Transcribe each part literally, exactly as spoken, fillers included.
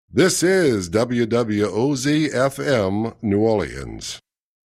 This is W W O Z F M New Orleans.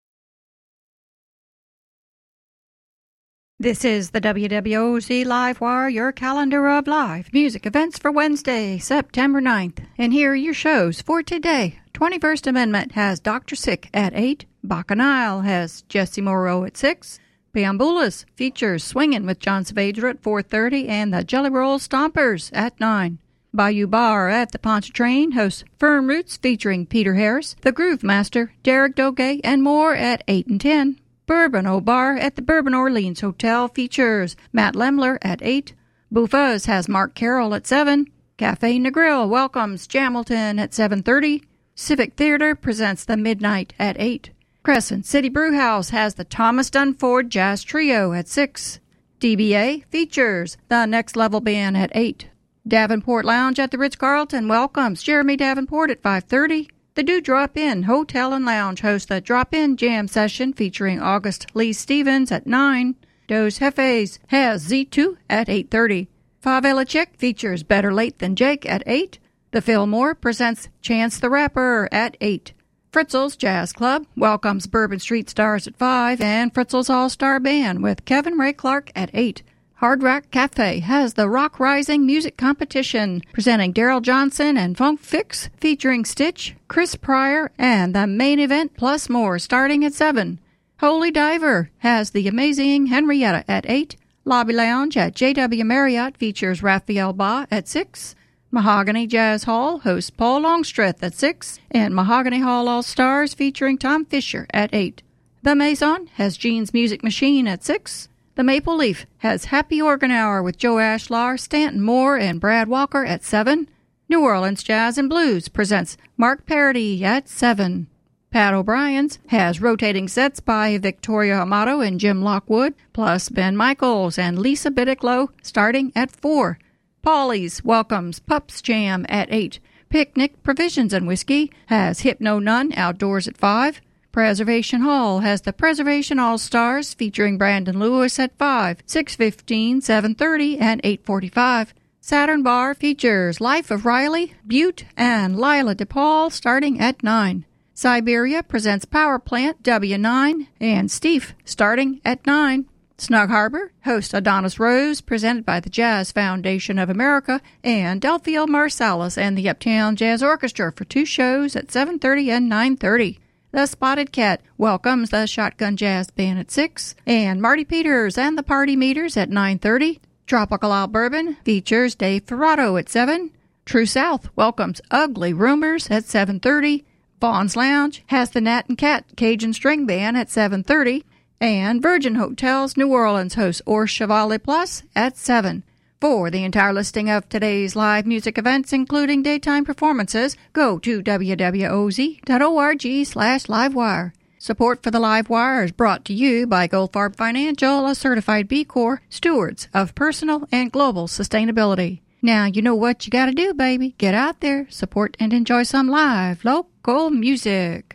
This is the W W O Z Live Wire, your calendar of live music events for Wednesday, September ninth. And here are your shows for today. twenty-first Amendment has Doctor Sick at eight. Bacchanal has Jesse Moreau at six. Bambulas features Swingin' with John Saavedra at four thirty and the Jelly Roll Stompers at nine. Bayou Bar at the Pontchartrain hosts Firm Roots featuring Peter Harris, the Groove Master, Derek Doge, and more at eight and ten. Bourbon O Bar at the Bourbon Orleans Hotel features Matt Lemler at eight. Buffa's has Mark Carroll at seven. Cafe Negril welcomes Jamilton at seven thirty. Civic Theater presents The Midnight at eight. Crescent City Brewhouse has the Thomas Dunford Jazz Trio at six. D B A features the Next Level Band at eight. Davenport Lounge at the Ritz-Carlton welcomes Jeremy Davenport at five thirty. The Do Drop In Hotel and Lounge hosts the Drop In Jam Session featuring August Lee Stevens at nine. Dos Jefes has Z two at eight thirty. Favela Chick features Better Late Than Jake at eight. The Fillmore presents Chance the Rapper at eight. Fritzl's Jazz Club welcomes Bourbon Street Stars at five and Fritzl's All-Star Band with Kevin Ray Clark at eight. Hard Rock Cafe has the Rock Rising Music Competition, presenting Daryl Johnson and Funk Fix, featuring Stitch, Chris Pryor, and the main event plus more starting at seven. Holy Diver has the amazing Henrietta at eight. Lobby Lounge at J W Marriott features Raphael Ba at six. Mahogany Jazz Hall hosts Paul Longstreth at six, and Mahogany Hall All-Stars featuring Tom Fisher at eight. The Maison has Gene's Music Machine at six. The Maple Leaf has Happy Organ Hour with Joe Ashlar, Stanton Moore, and Brad Walker at seven. New Orleans Jazz and Blues presents Mark Parody at seven. Pat O'Brien's has rotating sets by Victoria Amato and Jim Lockwood, plus Ben Michaels and Lisa Biddicklow starting at four. Paulie's welcomes Pups Jam at eight. Picnic Provisions and Whiskey has Hypno Nun outdoors at five. Preservation Hall has the Preservation All-Stars featuring Brandon Lewis at five, six fifteen, seven thirty, and eight forty-five. Saturn Bar features Life of Riley, Butte, and Lila DePaul starting at nine. Siberia presents Power Plant W nine and Steve starting at nine. Snug Harbor hosts Adonis Rose presented by the Jazz Foundation of America and Delphio Marsalis and the Uptown Jazz Orchestra for two shows at seven thirty and nine thirty. The Spotted Cat welcomes the Shotgun Jazz Band at six, and Marty Peters and the Party Meters at nine thirty. Tropical Isle Bourbon features Dave Ferrato at seven. True South welcomes Ugly Rumors at seven thirty. Vaughn's Lounge has the Nat and Cat Cajun String Band at seven thirty. And Virgin Hotels New Orleans hosts Or Chevalier Plus at seven. For the entire listing of today's live music events, including daytime performances, go to w w o z dot org slash livewire. Support for the Live Wire is brought to you by Goldfarb Financial, a certified B Corp, stewards of personal and global sustainability. Now you know what you gotta do, baby. Get out there, support and enjoy some live local music.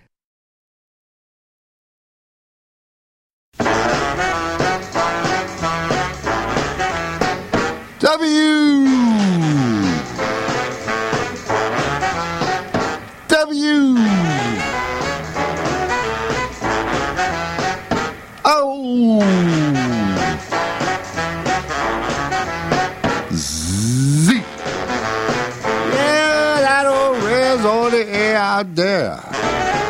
W W O Z. Yeah, that old red's on the air out there.